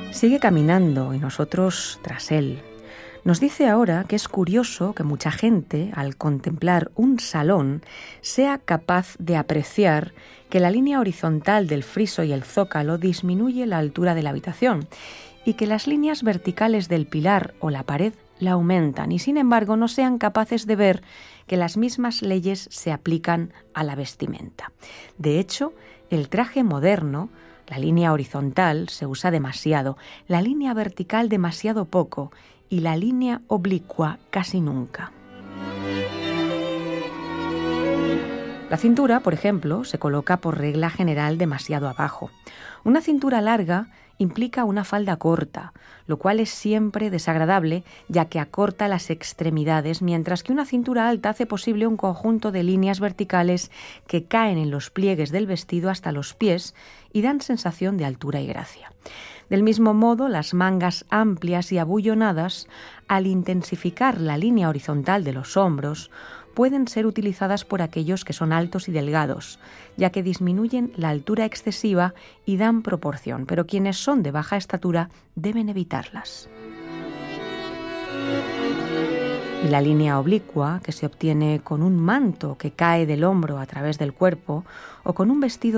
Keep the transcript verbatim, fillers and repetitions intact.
Sigue caminando y nosotros tras él. Nos dice ahora que es curioso que mucha gente, al contemplar un salón, sea capaz de apreciar que la línea horizontal del friso y el zócalo disminuye la altura de la habitación y que las líneas verticales del pilar o la pared la aumentan y, sin embargo, no sean capaces de ver que las mismas leyes se aplican a la vestimenta. De hecho, el traje moderno, la línea horizontal se usa demasiado, la línea vertical demasiado poco y la línea oblicua casi nunca. La cintura, por ejemplo, se coloca por regla general demasiado abajo. Una cintura larga implica una falda corta, lo cual es siempre desagradable ya que acorta las extremidades, mientras que una cintura alta hace posible un conjunto de líneas verticales que caen en los pliegues del vestido hasta los pies y dan sensación de altura y gracia. Del mismo modo, las mangas amplias y abullonadas, al intensificar la línea horizontal de los hombros, pueden ser utilizadas por aquellos que son altos y delgados, ya que disminuyen la altura excesiva y dan proporción, pero quienes son de baja estatura deben evitarlas. Y la línea oblicua, que se obtiene con un manto que cae del hombro a través del cuerpo o con un vestido